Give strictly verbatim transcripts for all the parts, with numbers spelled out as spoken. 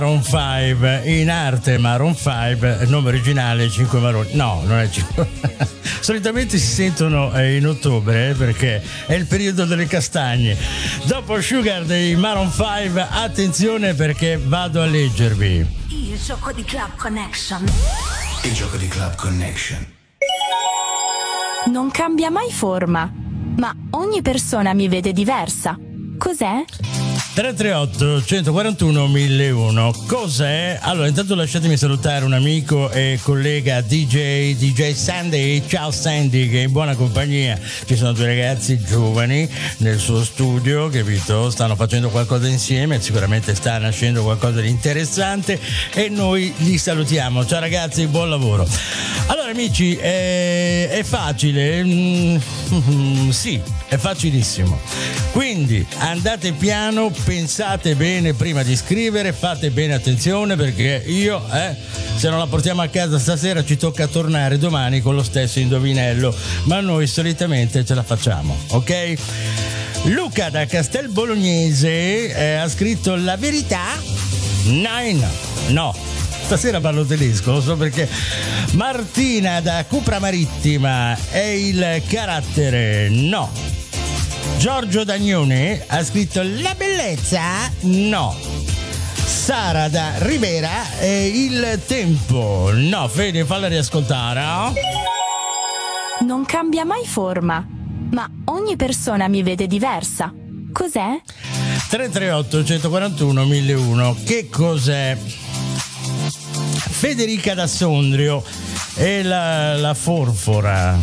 Maroon cinque in arte Maroon cinque, il nome originale cinque Maroni. No, non è cinque. Solitamente si sentono in ottobre perché è il periodo delle castagne. Dopo Sugar dei Maroon cinque, attenzione perché vado a leggervi. Il gioco di Club Connection. Il gioco di Club Connection. Non cambia mai forma, ma ogni persona mi vede diversa. Cos'è? tre tre otto uno quattro uno mille uno. Cos'è? Allora, intanto lasciatemi salutare un amico e collega D J, D J Sandy. Ciao Sandy, che è in buona compagnia. Ci sono due ragazzi giovani nel suo studio, capito? Stanno facendo qualcosa insieme, sicuramente sta nascendo qualcosa di interessante e noi li salutiamo. Ciao ragazzi, buon lavoro. Allora amici, è, è facile? Mm, sì, è facilissimo. Quindi andate piano, pensate bene prima di scrivere, fate bene attenzione perché io, eh, se non la portiamo a casa stasera ci tocca tornare domani con lo stesso indovinello, ma noi solitamente ce la facciamo, ok? Luca da Castel Bolognese eh, ha scritto la verità? Nine. No. Stasera parlo tedesco, lo so perché. Martina da Cupra Marittima è il carattere? No. Giorgio Dagnone ha scritto la bellezza? No. Sara da Rivera è il tempo? No. Fede, falla riascoltare. No? Non cambia mai forma, ma ogni persona mi vede diversa. Cos'è? tre tre otto uno quattro uno mille uno. Che cos'è? Federica da Sondrio e la, la forfora.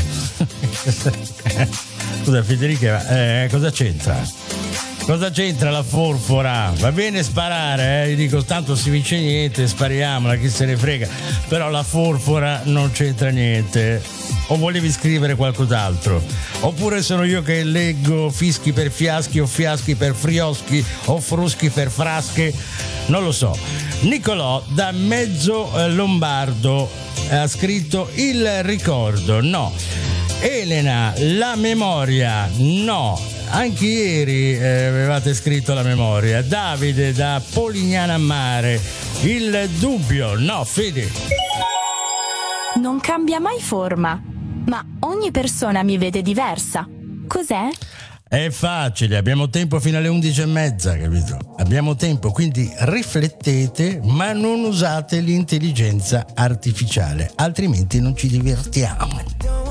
Scusa Federica, eh, cosa c'entra? Cosa c'entra la forfora? Va bene sparare, eh? Io dico tanto si vince niente, spariamola, chi se ne frega. Però la forfora non c'entra niente. O volevi scrivere qualcos'altro? Oppure sono io che leggo fischi per fiaschi o fiaschi per frioschi o fruschi per frasche? Non lo so. Nicolò da Mezzo Lombardo ha scritto il ricordo? No. Elena, la memoria? No. Anche ieri eh, avevate scritto la memoria. Davide da Polignana a Mare, il dubbio? No. Fede? Non cambia mai forma, ma ogni persona mi vede diversa. Cos'è? È facile, abbiamo tempo fino alle undici e mezza, capito? Abbiamo tempo, quindi riflettete, ma non usate l'intelligenza artificiale, altrimenti non ci divertiamo.